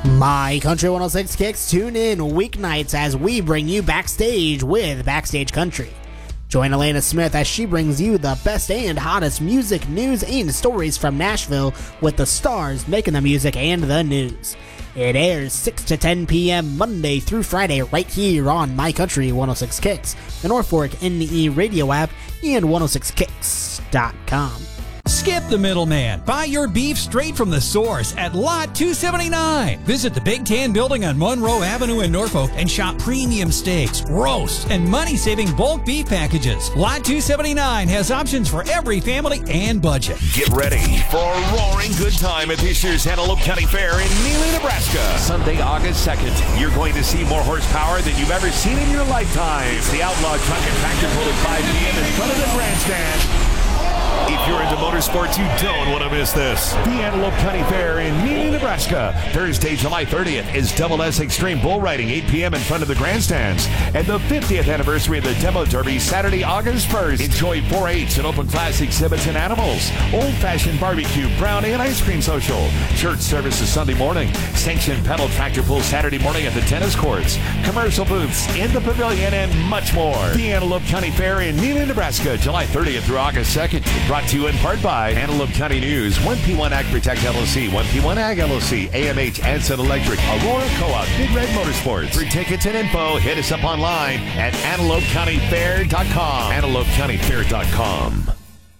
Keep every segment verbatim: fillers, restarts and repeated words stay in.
My Country one oh six Kicks, tune in weeknights as we bring you Backstage with Backstage Country. Join Elena Smith as she brings you the best and hottest music, news, and stories from Nashville with the stars making the music and the news. It airs six to ten p.m. Monday through Friday right here on My Country one oh six Kicks, the Norfolk N E radio app, and one oh six kicks dot com. Skip the middleman. Buy your beef straight from the source at Lot two seventy-nine. Visit the Big Tan Building on Monroe Avenue in Norfolk and shop premium steaks, roasts, and money-saving bulk beef packages. Lot two seventy-nine has options for every family and budget. Get ready for a roaring good time at this year's Antelope County Fair in Neely, Nebraska. Sunday, August second. You're going to see more horsepower than you've ever seen in your lifetime. It's the Outlaw Truck and Tractor Pull at five p.m. in front of the grandstand. If you're into motorsports, you don't want to miss this. The Antelope County Fair in Neely, Nebraska. Thursday, July thirtieth is Double S Extreme Bull Riding, eight p.m. in front of the grandstands. And the fiftieth anniversary of the Demo Derby, Saturday, August first. Enjoy four H and open class exhibits and animals. Old-fashioned barbecue, brownie, and ice cream social. Church services Sunday morning. Sanctioned pedal tractor pull Saturday morning at the tennis courts. Commercial booths in the pavilion and much more. The Antelope County Fair in Neely, Nebraska, July thirtieth through August second. Brought to you in part by Antelope County News, one P one Ag Protect L L C, one P one Ag L L C, A M H, Anson Electric, Aurora Co-op, Big Red Motorsports. For tickets and info, hit us up online at antelope county fair dot com. antelope county fair dot com.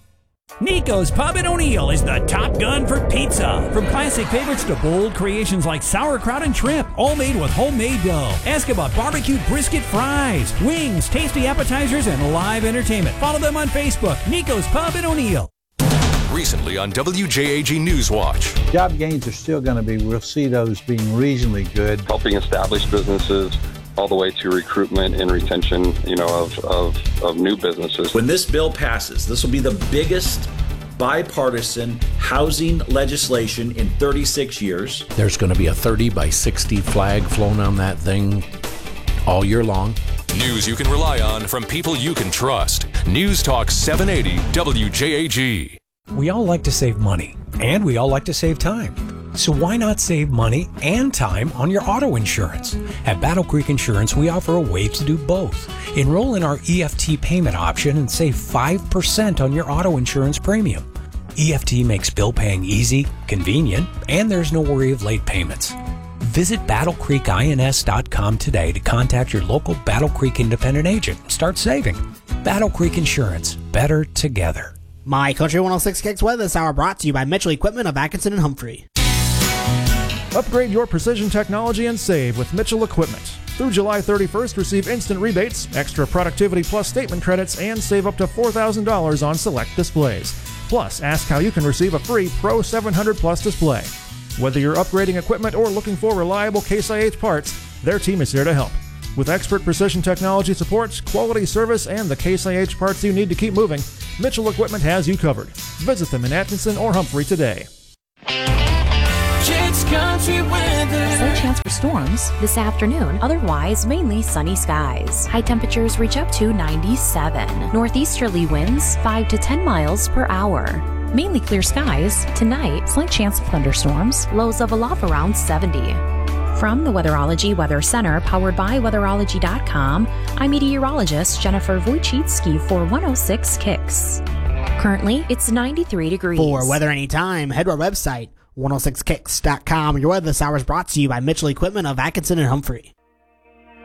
Nico's Pub in O'Neill is the top gun for pizza. From classic favorites to bold creations like sauerkraut and shrimp, all made with homemade dough. Ask about barbecued brisket fries, wings, tasty appetizers, and live entertainment. Follow them on Facebook. Nico's Pub in O'Neill. Recently on W J A G News Watch. Job gains are still going to be, we'll see those being reasonably good. Helping established businesses all the way to recruitment and retention, you know, of, of, of new businesses. When this bill passes, this will be the biggest bipartisan housing legislation in thirty-six years. There's going to be a thirty by sixty flag flown on that thing all year long. News you can rely on from people you can trust. News Talk seven eighty W J A G. We all like to save money, and we all like to save time. So why not save money and time on your auto insurance? At Battle Creek Insurance, we offer a way to do both. Enroll in our E F T payment option and save five percent on your auto insurance premium. E F T makes bill paying easy, convenient, and there's no worry of late payments. Visit battle creek ins dot com today to contact your local Battle Creek independent agent and start saving. Battle Creek Insurance, better together. My Country one oh six Kicks weather this hour brought to you by Mitchell Equipment of Atkinson and Humphrey. Upgrade your precision technology and save with Mitchell Equipment. Through July thirty-first, receive instant rebates, extra productivity plus statement credits, and save up to four thousand dollars on select displays. Plus, ask how you can receive a free Pro seven hundred Plus display. Whether you're upgrading equipment or looking for reliable Case I H parts, their team is here to help. With expert precision technology support, quality service, and the Case I H parts you need to keep moving, Mitchell Equipment has you covered. Visit them in Atkinson or Humphrey today. Kicks Country weather. Slight chance for storms this afternoon. Otherwise, mainly sunny skies. High temperatures reach up to ninety-seven. Northeasterly winds five to ten miles per hour. Mainly clear skies. Tonight, slight chance of thunderstorms. Lows level off around seventy. From the Weatherology Weather Center, powered by weatherology dot com, I'm meteorologist Jennifer Wojcicki for one oh six Kicks. Currently, it's ninety-three degrees. For weather anytime, head to our website, one oh six kicks dot com. Your weather this hour is brought to you by Mitchell Equipment of Atkinson and Humphrey.